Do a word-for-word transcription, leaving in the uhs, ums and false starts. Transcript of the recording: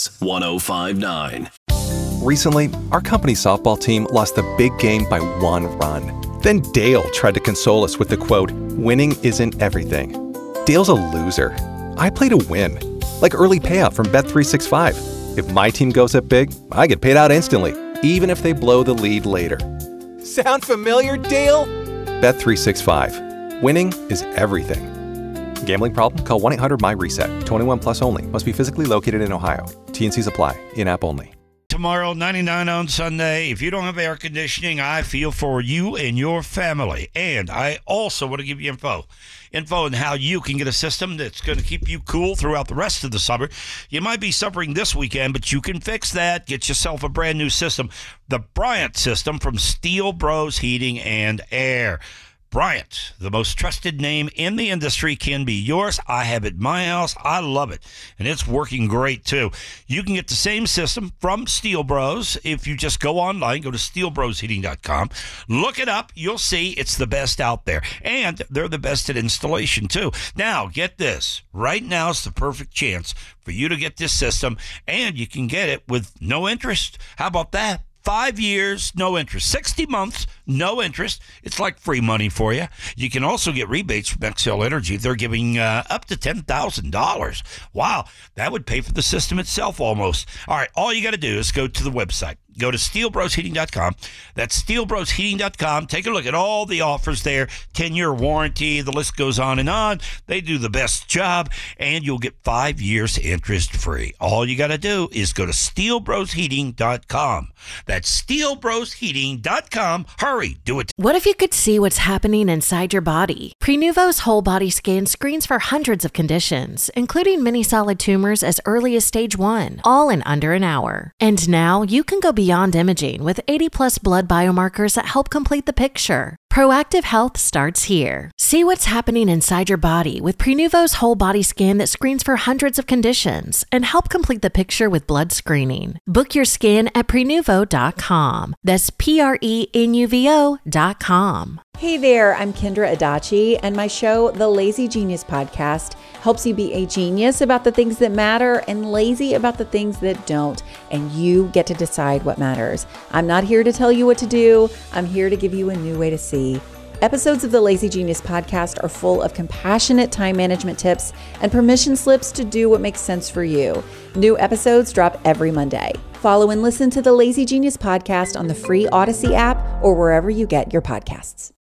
Kicks one oh five point nine. Recently, our company softball team lost the big game by one run. Then Dale tried to console us with the quote, "Winning isn't everything." Dale's a loser. I play to win, like early payout from Bet three sixty-five. If my team goes up big, I get paid out instantly, even if they blow the lead later. Sound familiar, Dale? Bet three sixty-five. Winning is everything. Gambling problem? Call one eight hundred M Y reset. twenty-one plus only. Must be physically located in Ohio. T and Cs apply. In-app only. Tomorrow, ninety-nine on Sunday. If you don't have air conditioning, I feel for you and your family. And I also want to give you info. Info on how you can get a system that's going to keep you cool throughout the rest of the summer. You might be suffering this weekend, but you can fix that. Get yourself a brand new system. The Bryant system from Steel Bros Heating and Air. Bryant, the most trusted name in the industry, can be yours. I have it in my house. I love it, and it's working great, too. You can get the same system from Steel Bros if you just go online, go to steel bros heating dot com. Look it up. You'll see it's the best out there, and they're the best at installation, too. Now, get this. Right now is the perfect chance for you to get this system, and you can get it with no interest. How about that? Five years, no interest. sixty months, no interest. It's like free money for you. You can also get rebates from Xcel Energy. They're giving uh, up to ten thousand dollars. Wow, that would pay for the system itself almost. All right, all you got to do is go to the website. Go to steel bros heating dot com. That's steel bros heating dot com. Take a look at all the offers there. ten-year warranty. The list goes on and on. They do the best job, and you'll get five years interest-free. All you got to do is go to steel bros heating dot com. That's steel bros heating dot com. Hurry, do it. What if you could see what's happening inside your body? Prenuvo's whole body scan screens for hundreds of conditions, including many solid tumors as early as stage one, all in under an hour. And now you can go beyond Beyond imaging with eighty plus blood biomarkers that help complete the picture. Proactive health starts here. See what's happening inside your body with Prenuvo's whole body scan that screens for hundreds of conditions and help complete the picture with blood screening. Book your scan at prenuvo dot com. That's P R E N U V O dot com. Hey there, I'm Kendra Adachi, and my show, The Lazy Genius Podcast, helps you be a genius about the things that matter and lazy about the things that don't, and you get to decide what matters. I'm not here to tell you what to do. I'm here to give you a new way to see. Episodes of the Lazy Genius Podcast are full of compassionate time management tips and permission slips to do what makes sense for you. New episodes drop every Monday. Follow and listen to the Lazy Genius Podcast on the free Odyssey app or wherever you get your podcasts.